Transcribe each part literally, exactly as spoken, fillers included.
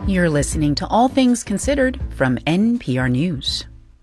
You're listening to All Things Considered from N P R News.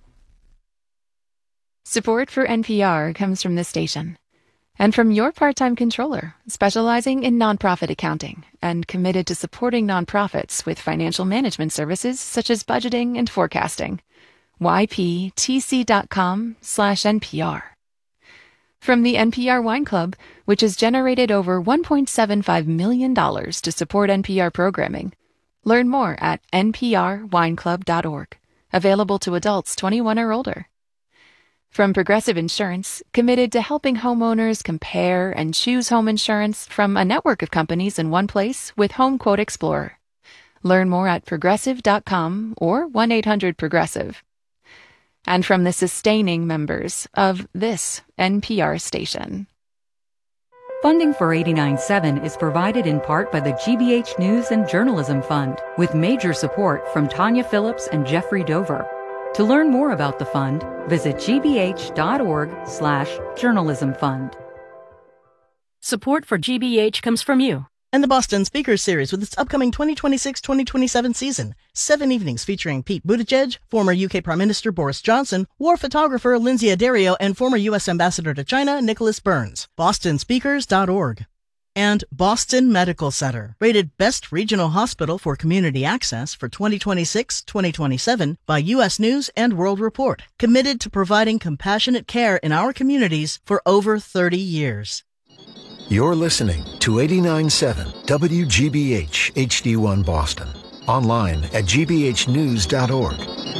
Support for N P R comes from this station and from your part-time controller, specializing in nonprofit accounting and committed to supporting nonprofits with financial management services such as budgeting and forecasting. Y P T C dot com slash N P R. From the N P R Wine Club, which has generated over one point seven five million dollars to support N P R programming. Learn more at N P R wine club dot org. Available to adults twenty-one or older. From Progressive Insurance, committed to helping homeowners compare and choose home insurance from a network of companies in one place with Home Quote Explorer. Learn more at progressive dot com or one eight hundred progressive. And from the sustaining members of this N P R station. Funding for eighty-nine seven is provided in part by the G B H News and Journalism Fund, with major support from Tanya Phillips and Jeffrey Dover. To learn more about the fund, visit g b h dot org slash journalism fund. Support for G B H comes from you. And the Boston Speakers Series with its upcoming twenty twenty-six twenty twenty-seven season. Seven evenings featuring Pete Buttigieg, former U K Prime Minister Boris Johnson, war photographer Lindsay Addario, and former U S Ambassador to China Nicholas Burns. boston speakers dot org. And Boston Medical Center, rated Best Regional Hospital for Community Access for twenty twenty-six twenty twenty-seven by U S News and World Report. Committed to providing compassionate care in our communities for over thirty years. You're listening to eighty-nine point seven W G B H H D one Boston. Online at g b h news dot org.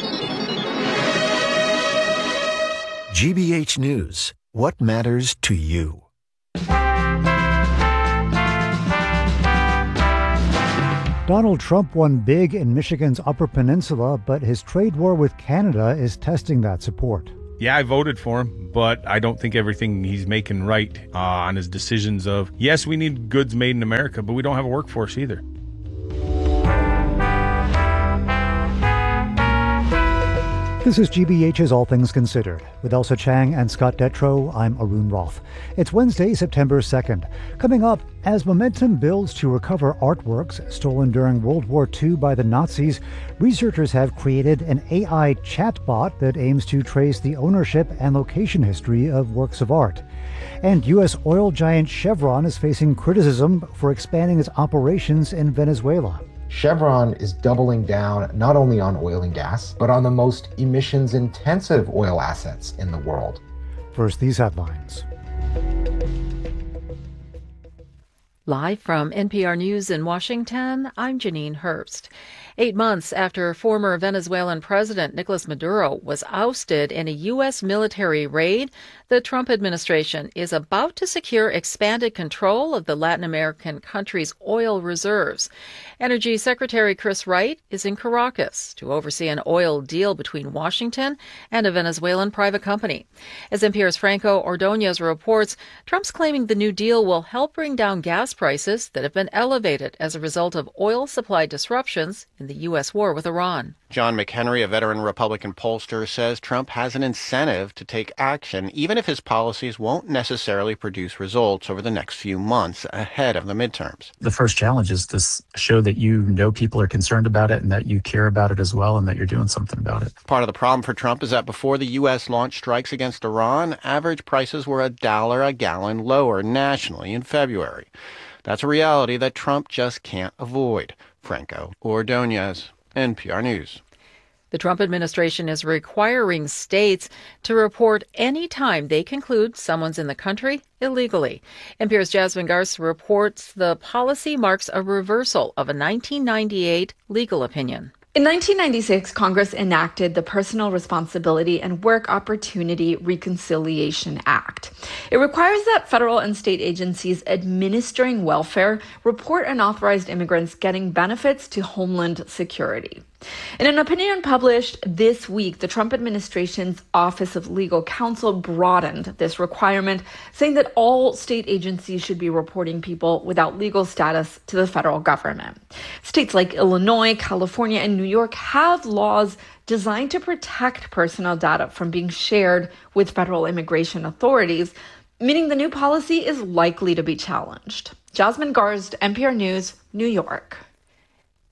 G B H News. What matters to you? Donald Trump won big in Michigan's Upper Peninsula, but his trade war with Canada is testing that support. Yeah, I voted for him, but I don't think everything he's making right uh, on his decisions of, yes, we need goods made in America, but we don't have a workforce either. This is G B H's All Things Considered. With Elsa Chang and Scott Detrow, I'm Arun Roth. It's Wednesday, September second. Coming up, as momentum builds to recover artworks stolen during World War Two by the Nazis, researchers have created an A I chatbot that aims to trace the ownership and location history of works of art. And U S oil giant Chevron is facing criticism for expanding its operations in Venezuela. Chevron is doubling down not only on oil and gas, but on the most emissions-intensive oil assets in the world. First, these headlines. Live from N P R News in Washington, I'm Janine Herbst. Eight months after former Venezuelan President Nicolas Maduro was ousted in a U S military raid, the Trump administration is about to secure expanded control of the Latin American country's oil reserves. Energy Secretary Chris Wright is in Caracas to oversee an oil deal between Washington and a Venezuelan private company. As N P R's Franco Ordonez reports, Trump's claiming the new deal will help bring down gas prices that have been elevated as a result of oil supply disruptions in the U S war with Iran. John McHenry, a veteran Republican pollster, says Trump has an incentive to take action, even if his policies won't necessarily produce results over the next few months ahead of the midterms. The first challenge is to show that you know people are concerned about it and that you care about it as well and that you're doing something about it. Part of the problem for Trump is that before the U S launched strikes against Iran, average prices were a dollar a gallon lower nationally in February. That's a reality that Trump just can't avoid. Franco Ordonez, N P R News. The Trump administration is requiring states to report any time they conclude someone's in the country illegally. N P R's Jasmine Garst reports the policy marks a reversal of a nineteen ninety-eight legal opinion. In nineteen ninety-six, Congress enacted the Personal Responsibility and Work Opportunity Reconciliation Act. It requires that federal and state agencies administering welfare report unauthorized immigrants getting benefits to Homeland Security. In an opinion published this week, the Trump administration's Office of Legal Counsel broadened this requirement, saying that all state agencies should be reporting people without legal status to the federal government. States like Illinois, California, and New York have laws designed to protect personal data from being shared with federal immigration authorities, meaning the new policy is likely to be challenged. Jasmine Garst, N P R News, New York.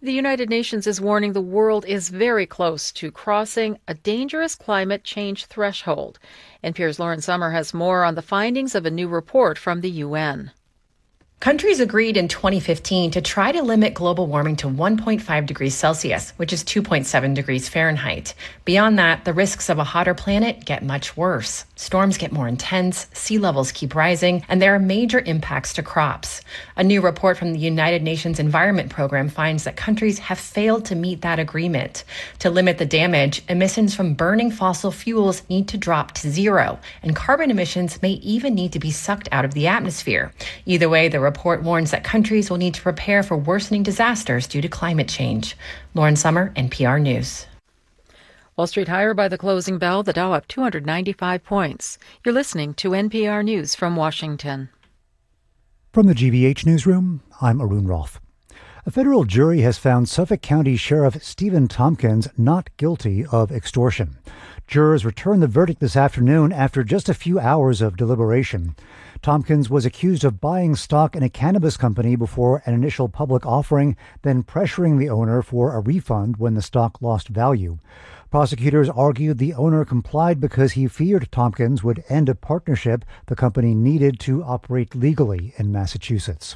The United Nations is warning the world is very close to crossing a dangerous climate change threshold. N P R's Lauren Sommer has more on the findings of a new report from the U N. Countries agreed in twenty fifteen to try to limit global warming to one point five degrees Celsius, which is two point seven degrees Fahrenheit. Beyond that, the risks of a hotter planet get much worse. Storms get more intense, sea levels keep rising, and there are major impacts to crops. A new report from the United Nations Environment Program finds that countries have failed to meet that agreement. To limit the damage, emissions from burning fossil fuels need to drop to zero, and carbon emissions may even need to be sucked out of the atmosphere. Either way, the report warns that countries will need to prepare for worsening disasters due to climate change. Lauren Sommer, N P R News. Wall Street higher by the closing bell, the Dow up two hundred ninety-five points. You're listening to N P R News from Washington. From the G B H Newsroom, I'm Arun Roth. A federal jury has found Suffolk County Sheriff Stephen Tompkins not guilty of extortion. Jurors returned the verdict this afternoon after just a few hours of deliberation. Tompkins was accused of buying stock in a cannabis company before an initial public offering, then pressuring the owner for a refund when the stock lost value. Prosecutors argued the owner complied because he feared Tompkins would end a partnership the company needed to operate legally in Massachusetts.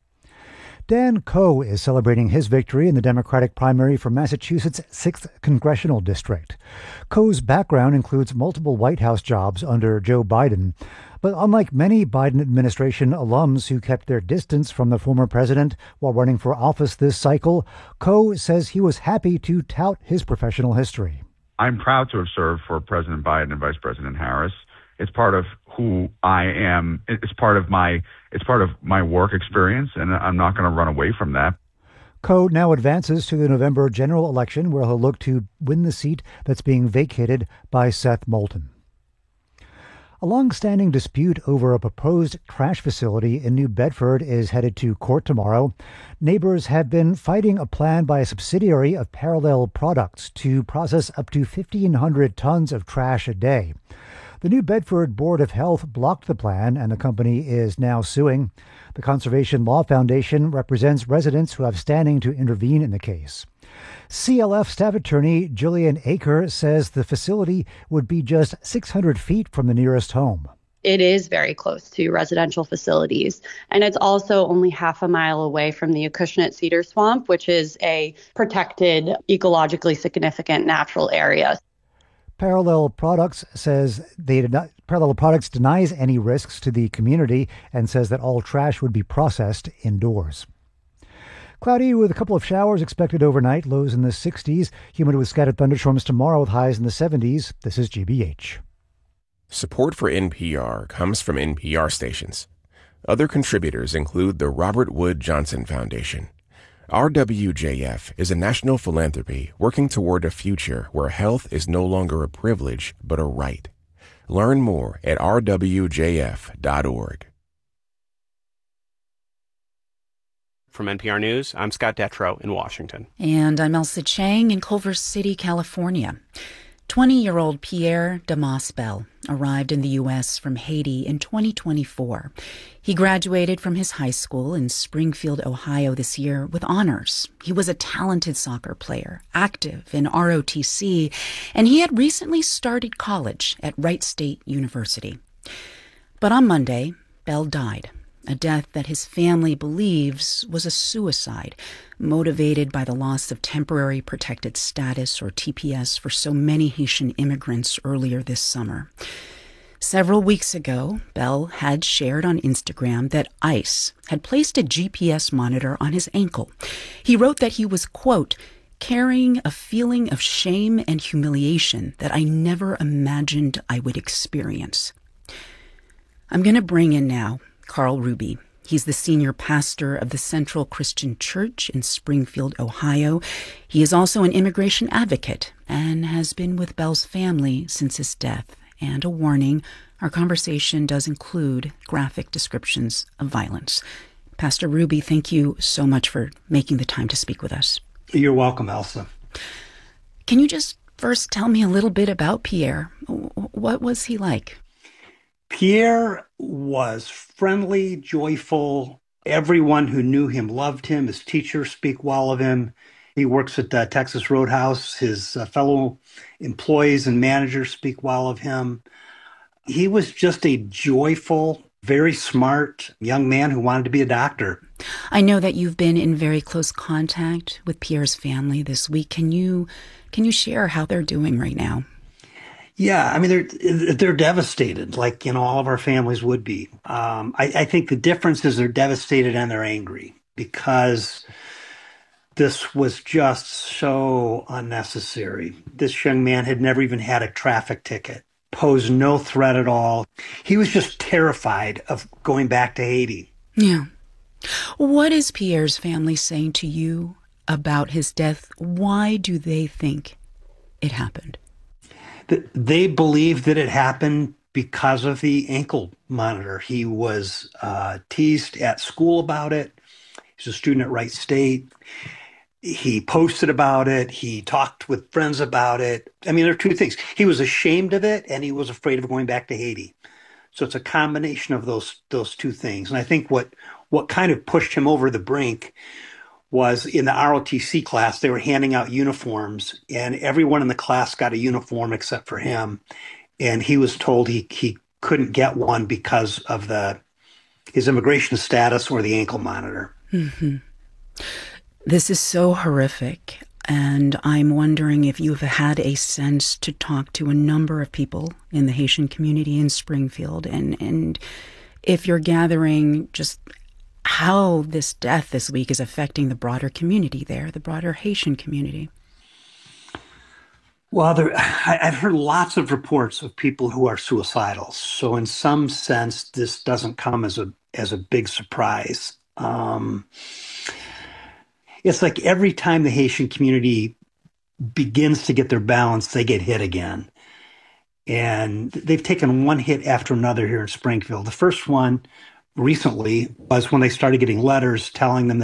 Dan Coe is celebrating his victory in the Democratic primary for Massachusetts' sixth Congressional District. Coe's background includes multiple White House jobs under Joe Biden. But unlike many Biden administration alums who kept their distance from the former president while running for office this cycle, Coe says he was happy to tout his professional history. I'm proud to have served for President Biden and Vice President Harris. It's part of who I am. It's part of my it's part of my work experience, and I'm not going to run away from that. Coe now advances to the November general election, where he'll look to win the seat that's being vacated by Seth Moulton. A long-standing dispute over a proposed trash facility in New Bedford is headed to court tomorrow. Neighbors have been fighting a plan by a subsidiary of Parallel Products to process up to fifteen hundred tons of trash a day. The New Bedford Board of Health blocked the plan, and the company is now suing. The Conservation Law Foundation represents residents who have standing to intervene in the case. C L F staff attorney Jillian Aker says the facility would be just six hundred feet from the nearest home. It is very close to residential facilities, and it's also only half a mile away from the Acushnet Cedar Swamp, which is a protected, ecologically significant natural area. Parallel Products says they did not, Parallel Products denies any risks to the community and says that all trash would be processed indoors. Cloudy with a couple of showers expected overnight, lows in the sixties. Humid with scattered thunderstorms tomorrow with highs in the seventies. This is G B H. Support for N P R comes from N P R stations. Other contributors include the Robert Wood Johnson Foundation. R W J F is a national philanthropy working toward a future where health is no longer a privilege but a right. Learn more at r w j f dot org. From N P R News, I'm Scott Detrow in Washington. And I'm Elsa Chang in Culver City, California. twenty-year-old Pierre Damas Bell arrived in the U S from Haiti in twenty twenty-four. He graduated from his high school in Springfield, Ohio this year with honors. He was a talented soccer player, active in R O T C, and he had recently started college at Wright State University. But on Monday, Bell died. A death that his family believes was a suicide, motivated by the loss of temporary protected status, or T P S, for so many Haitian immigrants earlier this summer. Several weeks ago, Bell had shared on Instagram that ICE had placed a G P S monitor on his ankle. He wrote that he was, quote, carrying a feeling of shame and humiliation that I never imagined I would experience. I'm going to bring in now Carl Ruby. He's the senior pastor of the Central Christian Church in Springfield, Ohio. He is also an immigration advocate and has been with Bell's family since his death. And a warning, our conversation does include graphic descriptions of violence. Pastor Ruby, thank you so much for making the time to speak with us. You're welcome, Elsa. Can you just first tell me a little bit about Pierre? What was he like? Pierre was friendly, joyful. Everyone who knew him loved him. His teachers speak well of him. He works at uh, Texas Roadhouse. His uh, fellow employees and managers speak well of him. He was just a joyful, very smart young man who wanted to be a doctor. I know that you've been in very close contact with Pierre's family this week. Can you can you share how they're doing right now? Yeah, I mean, they're they're devastated, like, you know, all of our families would be. Um, I, I think the difference is they're devastated and they're angry because this was just so unnecessary. This young man had never even had a traffic ticket, posed no threat at all. He was just terrified of going back to Haiti. Yeah. What is Pierre's family saying to you about his death? Why do they think it happened? They believe that it happened because of the ankle monitor. He was uh, teased at school about it. He's a student at Wright State. He posted about it. He talked with friends about it. I mean, there are two things. He was ashamed of it, and he was afraid of going back to Haiti. So it's a combination of those those two things. And I think what what kind of pushed him over the brink was in the R O T C class, they were handing out uniforms, and everyone in the class got a uniform except for him. And he was told he, he couldn't get one because of the his immigration status or the ankle monitor. Mm-hmm. This is so horrific. And I'm wondering if you've had a sense to talk to a number of people in the Haitian community in Springfield, and, and if you're gathering just how this death this week is affecting the broader community there, the broader Haitian community. Well, there, I, I've heard lots of reports of people who are suicidal. So in some sense, this doesn't come as a as a big surprise. Um, it's like every time the Haitian community begins to get their balance, they get hit again. And they've taken one hit after another here in Springfield. The first one recently was when they started getting letters telling them